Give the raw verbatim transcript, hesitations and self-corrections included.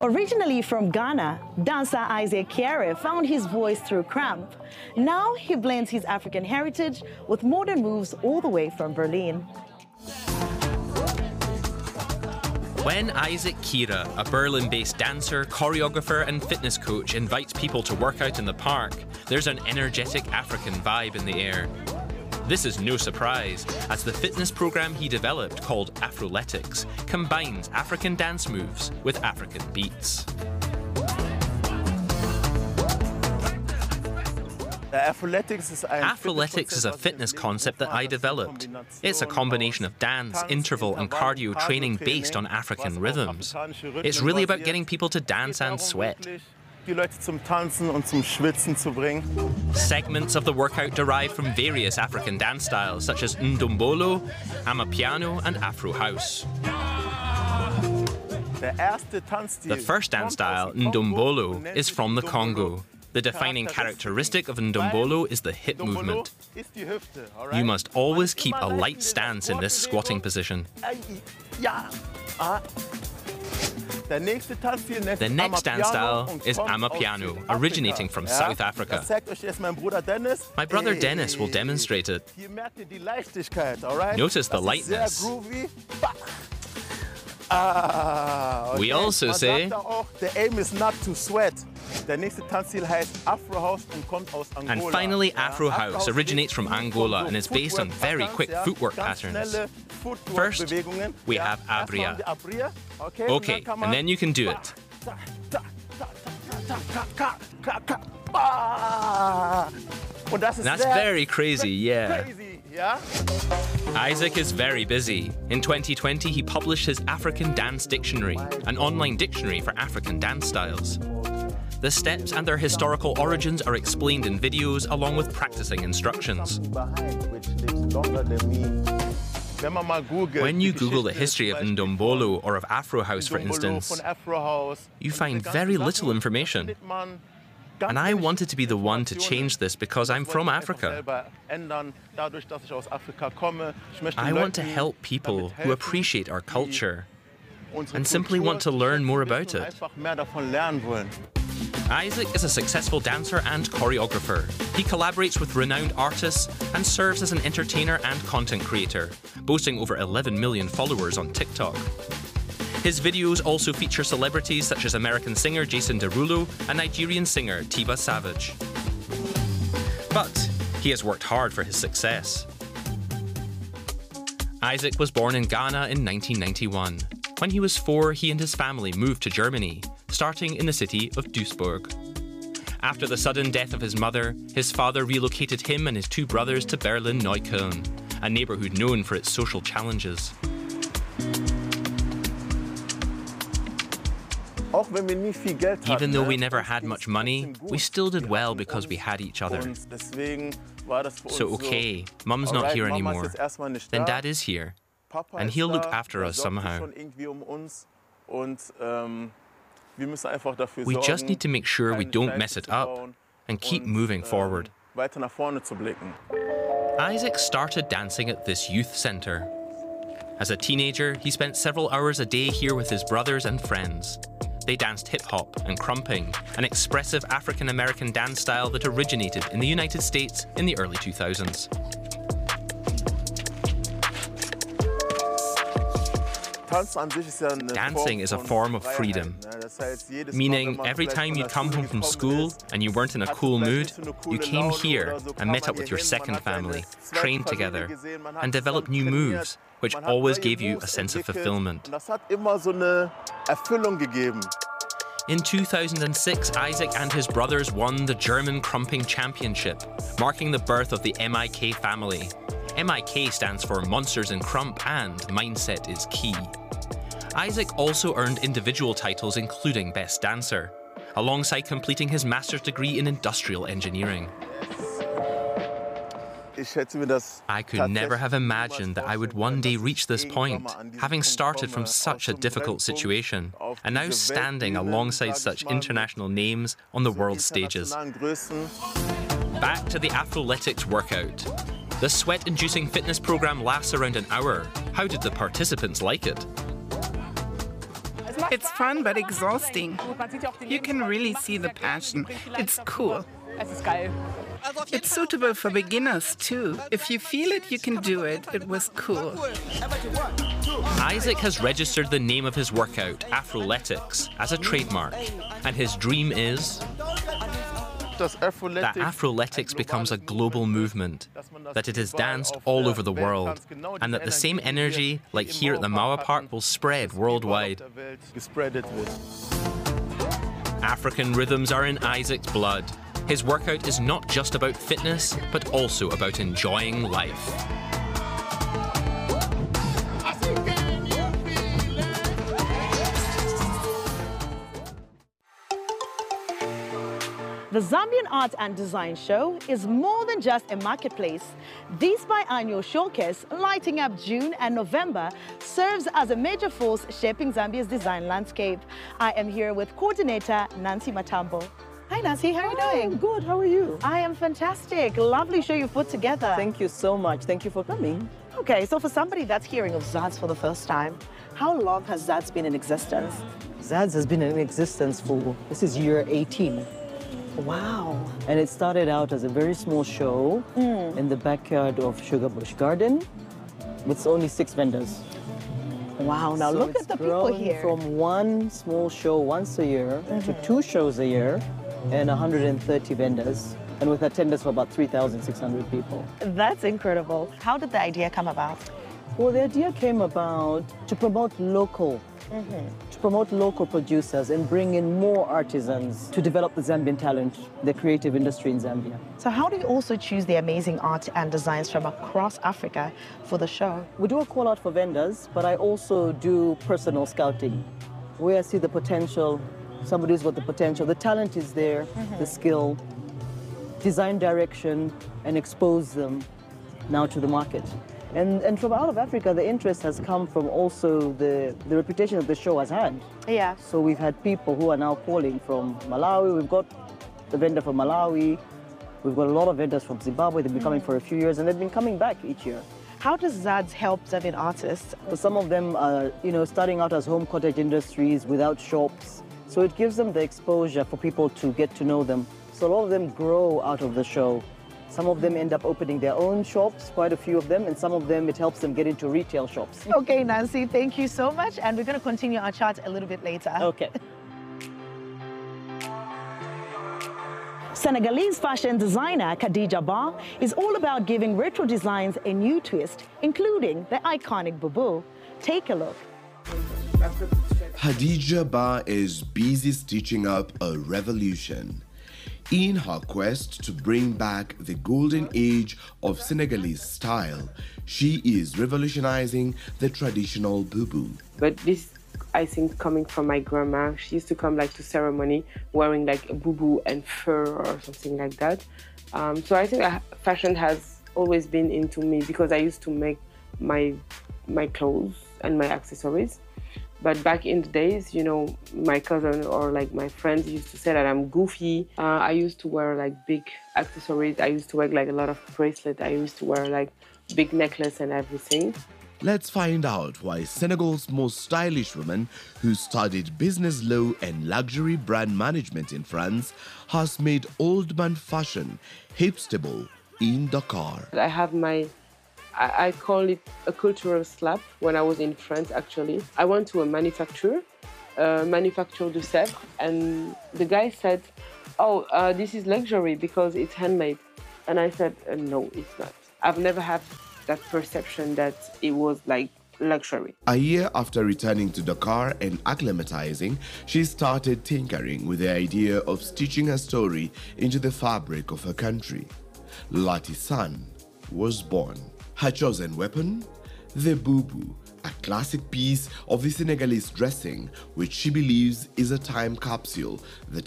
Originally from Ghana, dancer Isaac Kiare found his voice through Cramp. Now he blends his African heritage with modern moves all the way from Berlin. When Isaac Kira, a Berlin-based dancer, choreographer and fitness coach, invites people to work out in the park, there's an energetic African vibe in the air. This is no surprise, as the fitness program he developed, called Afroletics, combines African dance moves with African beats. Afroletics is a fitness concept that I developed. It's a combination of dance, interval and cardio training based on African rhythms. It's really about getting people to dance and sweat. Segments of the workout derive from various African dance styles such as Ndombolo, Amapiano and Afro House. The first dance style, Ndombolo, is from the Congo. The defining characteristic of Ndombolo is the hip movement. You must always keep a light stance in this squatting position. The next dance style is Amapiano, originating from South Africa. My brother Dennis will demonstrate it. Notice the lightness. We also say, the aim is not to sweat. And finally, Afro House originates from Angola and is based on very quick footwork patterns. First, we have Abria. Okay, and then you can do it. That's very crazy, yeah. Isaac is very busy. In twenty twenty, he published his African Dance Dictionary, an online dictionary for African dance styles. The steps and their historical origins are explained in videos along with practicing instructions. When you Google the history of Ndombolo or of Afro House, for instance, you find very little information. And I wanted to be the one to change this because I'm from Africa. I want to help people who appreciate our culture and simply want to learn more about it. Isaac is a successful dancer and choreographer. He collaborates with renowned artists and serves as an entertainer and content creator, boasting over eleven million followers on TikTok. His videos also feature celebrities such as American singer Jason Derulo and Nigerian singer Tiwa Savage. But he has worked hard for his success. Isaac was born in Ghana in nineteen ninety-one. When he was four, he and his family moved to Germany, starting in the city of Duisburg. After the sudden death of his mother, his father relocated him and his two brothers to Berlin-Neukölln, a neighbourhood known for its social challenges. Even though we never had much money, we still did well because we had each other. So okay, Mum's not here anymore, then Dad is here, and he'll look after us somehow. We just need to make sure we don't mess it up and keep moving forward. Isaac started dancing at this youth centre. As a teenager, he spent several hours a day here with his brothers and friends. They danced hip-hop and crumping, an expressive African-American dance style that originated in the United States in the early two thousands. Dancing is a form of freedom, meaning every time you come home from school and you weren't in a cool mood, you came here and met up with your second family, trained together, and developed new moves, which always gave you a sense of fulfillment. In two thousand six, Isaac and his brothers won the German Crumping Championship, marking the birth of the M I K family. M I K stands for Monsters in Crump and Mindset is Key. Isaac also earned individual titles including Best Dancer, alongside completing his master's degree in industrial engineering. I could never have imagined that I would one day reach this point, having started from such a difficult situation, and now standing alongside such international names on the world stages. Back to the Afroletics workout. The sweat-inducing fitness program lasts around an hour. How did the participants like it? It's fun but exhausting. You can really see the passion. It's cool. It's suitable for beginners too. If you feel it, you can do it. It was cool. Isaac has registered the name of his workout, Afroletics, as a trademark, and his dream is that Afroletics becomes a global movement, that it is danced all over the world, and that the same energy, like here at the Mauer Park, will spread worldwide. African rhythms are in Isaac's blood. His workout is not just about fitness, but also about enjoying life. The Zambian Art and Design Show is more than just a marketplace. This biannual showcase, lighting up June and November, serves as a major force shaping Zambia's design landscape. I am here with coordinator Nancy Matambo. Hi Nancy, how are you Hi, doing? I'm good, how are you? I am fantastic. Lovely show you put together. Thank you so much. Thank you for coming. Okay, so for somebody that's hearing of ZADS for the first time, how long has ZADS been in existence? ZADS has been in existence for, this is year eighteen. Wow. And it started out as a very small show mm. in the backyard of Sugar Bush Garden with only six vendors. Wow, now so look at the people here. From one small show once a year mm-hmm. to two shows a year and one hundred thirty vendors, and with attendance for about three thousand six hundred people. That's incredible. How did the idea come about? Well, the idea came about to promote local, mm-hmm. to promote local producers and bring in more artisans to develop the Zambian talent, the creative industry in Zambia. So how do you also choose the amazing art and designs from across Africa for the show? We do a call out for vendors, but I also do personal scouting, where I see the potential, somebody's got the potential, the talent is there, mm-hmm. the skill, design direction, and expose them now to the market. And, and from out of Africa, the interest has come from also the, the reputation that the show has had. Yeah. So we've had people who are now calling from Malawi. We've got the vendor from Malawi. We've got a lot of vendors from Zimbabwe. They've been coming for a few years, and they've been coming back each year. How does ZADS help Zambian artists? So some of them are, you know, starting out as home cottage industries without shops. So it gives them the exposure for people to get to know them. So a lot of them grow out of the show. Some of them end up opening their own shops, quite a few of them, and some of them, it helps them get into retail shops. Okay, Nancy, thank you so much. And we're going to continue our chat a little bit later. Okay. Senegalese fashion designer Khadija Ba is all about giving retro designs a new twist, including the iconic boubou. Take a look. Khadija Ba is busy stitching up a revolution in her quest to bring back the golden age of Senegalese style. She is revolutionizing the traditional boubou. But this, I think, coming from my grandma. She used to come like to ceremony wearing like a boubou and fur or something like that. Um, so I think fashion has always been into me because I used to make my my clothes and my accessories. But back in the days, you know, my cousin or like my friends used to say that I'm goofy. Uh, I used to wear like big accessories. I used to wear like a lot of bracelets. I used to wear like big necklace and everything. Let's find out why Senegal's most stylish woman, who studied business law and luxury brand management in France, has made old man fashion hipstable in Dakar. I have my I call it a cultural slap when I was in France, actually. I went to a manufacturer, uh, Manufacture du Sèvres, and the guy said, oh, uh, this is luxury because it's handmade. And I said, uh, no, it's not. I've never had that perception that it was like luxury. A year after returning to Dakar and acclimatizing, she started tinkering with the idea of stitching her story into the fabric of her country. Lati San was born. Her chosen weapon? The boubou, a classic piece of the Senegalese dressing, which she believes is a time capsule that